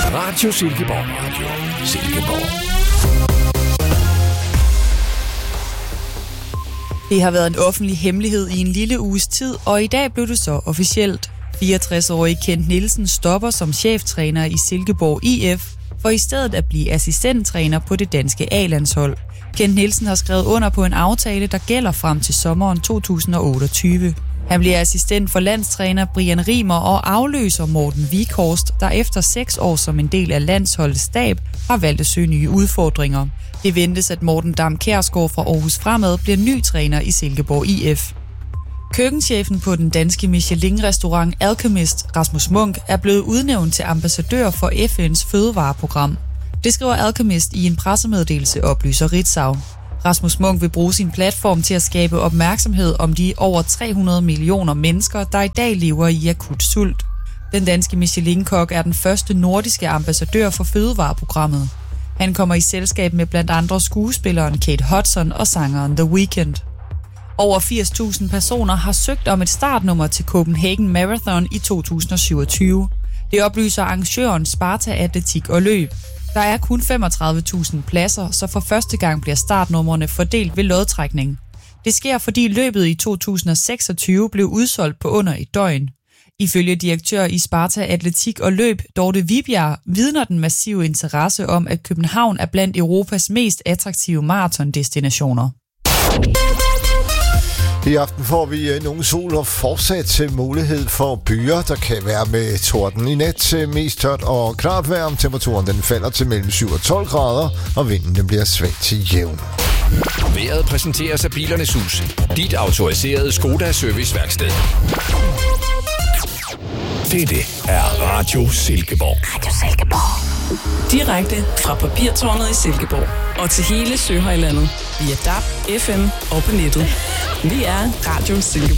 Radio Silkeborg. Radio Silkeborg. Det har været en offentlig hemmelighed i en lille uges tid, og i dag blev det så officielt. 64-årige Kent Nielsen stopper som cheftræner i Silkeborg IF, for i stedet at blive assistenttræner på det danske A-landshold. Kent Nielsen har skrevet under på en aftale, der gælder frem til sommeren 2028. Han bliver assistent for landstræner Brian Rimer og afløser Morten Vikhorst, der efter 6 år som en del af landsholdets stab har valgt at søge nye udfordringer. Det ventes, at Morten Dam Kjærsgaard fra Aarhus Fremad bliver ny træner i Silkeborg IF. Køkkenchefen på den danske Michelin-restaurant Alchemist, Rasmus Munk, er blevet udnævnt til ambassadør for FN's fødevareprogram. Det skriver Alchemist i en pressemeddelelse, oplyser Ritzau. Rasmus Munk vil bruge sin platform til at skabe opmærksomhed om de over 300 millioner mennesker, der i dag lever i akut sult. Den danske Michelin-kok er den første nordiske ambassadør for fødevareprogrammet. Han kommer i selskab med blandt andre skuespilleren Kate Hudson og sangeren The Weeknd. Over 80.000 personer har søgt om et startnummer til Copenhagen Marathon i 2027. Det oplyser arrangøren Sparta Atletik og Løb. Der er kun 35.000 pladser, så for første gang bliver startnumrene fordelt ved lodtrækning. Det sker, fordi løbet i 2026 blev udsolgt på under et døgn. Ifølge direktør i Sparta Atletik og Løb, Dorte Vibjerg, vidner den massive interesse om, at København er blandt Europas mest attraktive maratondestinationer. I aften får vi nogle sol og fortsat mulighed for byer, der kan være med torden. I nat mest tørt og klart vejr. Temperaturen den falder til mellem 7 og 12 grader, og vinden den bliver svag til jævn. Vejret præsenteres af Bilernes Hus. Dit autoriserede Skoda serviceværksted. Dette er Radio Silkeborg. Radio Silkeborg. Direkte fra Papirtårnet i Silkeborg og til hele Søhøjlandet via DAB, FM og på nettet. Vi er Radio Silkeborg.